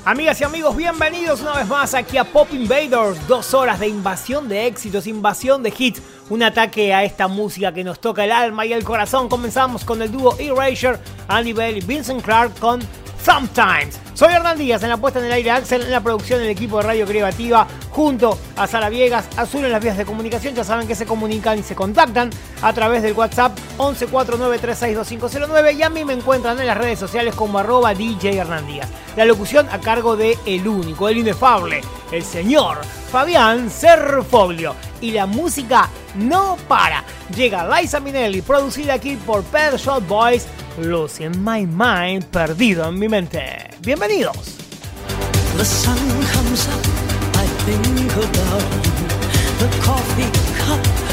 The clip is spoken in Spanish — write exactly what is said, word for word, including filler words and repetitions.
Amigas y amigos, bienvenidos una vez más aquí a Pop Invaders. Dos horas de invasión de éxitos, invasión de hits. Un ataque a esta música que nos toca el alma y el corazón. Comenzamos con el dúo Erasure, Andy Bell y Vincent Clark con Sometimes. Soy Hernán Díaz en la puesta en el aire, Axel en la producción del equipo de Radio Creativa, junto a Sara Viegas, Azul en las vías de comunicación. Ya saben que se comunican y se contactan a través del WhatsApp once cuatro nueve tres seis dos cinco cero nueve y a mí me encuentran en las redes sociales como arroba D J Hernán Díaz. La locución a cargo de el único, el inefable, el señor Fabián Serfoglio. Y la música no para. Llega Liza Minnelli, producida aquí por Pet Shop Boys, Losing My Mind, perdido en mi mente. Bienvenidos. The sun comes up, I think about you. The coffee